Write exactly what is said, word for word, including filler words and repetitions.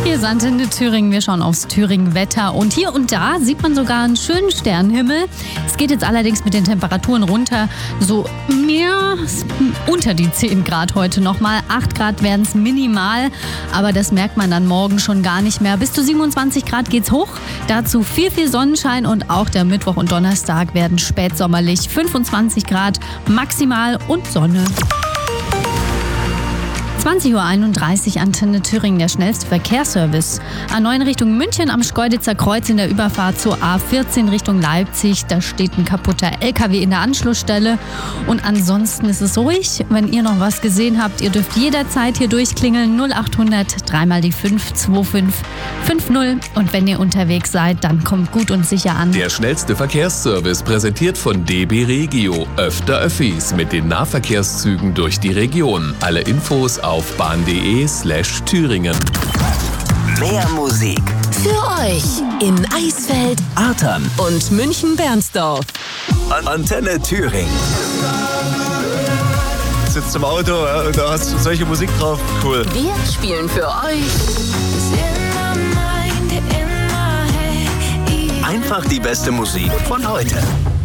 Hier ist Antenne Thüringen. Wir schauen aufs Thüringen-Wetter. Und hier und da sieht man sogar einen schönen Sternenhimmel. Es geht jetzt allerdings mit den Temperaturen runter. So mehr unter die zehn Grad heute nochmal. acht Grad werden es minimal. Aber das merkt man dann morgen schon gar nicht mehr. Bis zu siebenundzwanzig Grad geht's hoch. Dazu viel, viel Sonnenschein. Und auch der Mittwoch und Donnerstag werden spätsommerlich. fünfundzwanzig Grad maximal und Sonne. zwanzig Uhr einunddreißig, Antenne Thüringen, der schnellste Verkehrsservice. A neun Richtung München am Schkeuditzer Kreuz in der Überfahrt zur A vierzehn Richtung Leipzig. Da steht ein kaputter L K W in der Anschlussstelle. Und ansonsten ist es ruhig. Wenn ihr noch was gesehen habt, ihr dürft jederzeit hier durchklingeln. null achthundert, dreimal die fünf, zwei fünf fünf null. Und wenn ihr unterwegs seid, dann kommt gut und sicher an. Der schnellste Verkehrsservice präsentiert von D B Regio. Öfter Öffis mit den Nahverkehrszügen durch die Region. Alle Infos auf bahn.de slash Thüringen. Mehr Musik für euch in Eisfeld, Artern und München-Bernsdorf. Antenne Thüringen. Sitzt im Auto, ja, und da hast du solche Musik drauf. Cool. Wir spielen für euch Einfach die beste Musik von heute.